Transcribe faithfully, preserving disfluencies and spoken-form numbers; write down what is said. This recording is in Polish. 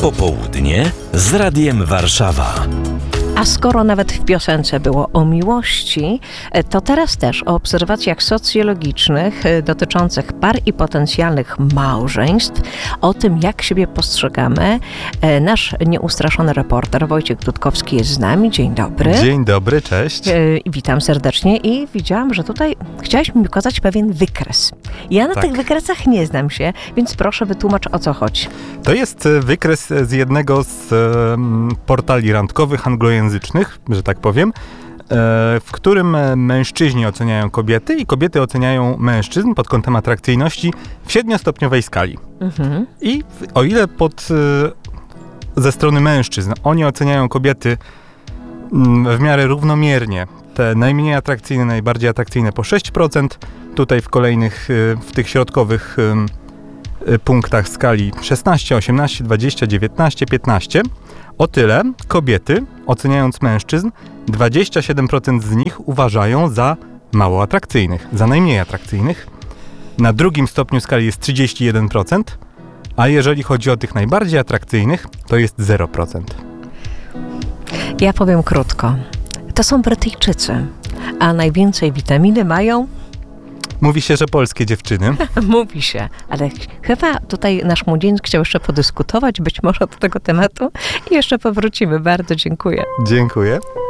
Popołudnie z Radiem Warszawa. A skoro nawet w piosence było o miłości, to teraz też o obserwacjach socjologicznych dotyczących par i potencjalnych małżeństw, o tym, jak siebie postrzegamy. Nasz nieustraszony reporter Wojciech Dudkowski jest z nami. Dzień dobry. Dzień dobry, cześć. Witam serdecznie i widziałam, że tutaj chciałaś mi pokazać pewien wykres. Ja na Tak. tych wykresach nie znam się, więc proszę wytłumacz, o co chodzi. To jest wykres z jednego z um, portali randkowych anglojęzycznych, że tak powiem, e, w którym mężczyźni oceniają kobiety i kobiety oceniają mężczyzn pod kątem atrakcyjności w siedmiostopniowej skali. Mhm. I w- o ile pod, e, ze strony mężczyzn oni oceniają kobiety mm, w miarę równomiernie, te najmniej atrakcyjne, najbardziej atrakcyjne po sześć procent, tutaj w kolejnych, e, w tych środkowych em, e, punktach skali szesnaście, osiemnaście, dwadzieścia, dziewiętnaście, piętnaście. O tyle kobiety, oceniając mężczyzn, dwadzieścia siedem procent z nich uważają za mało atrakcyjnych, za najmniej atrakcyjnych. Na drugim stopniu skali jest trzydzieści jeden procent, a jeżeli chodzi o tych najbardziej atrakcyjnych, to jest zero procent. Ja powiem krótko. To są Brytyjczycy, a najwięcej witaminy mają, Mówi się, że polskie dziewczyny. mówi się, ale ch- chyba tutaj nasz młodzieniec chciał jeszcze podyskutować, być może do tego tematu i jeszcze powrócimy. Bardzo dziękuję. Dziękuję.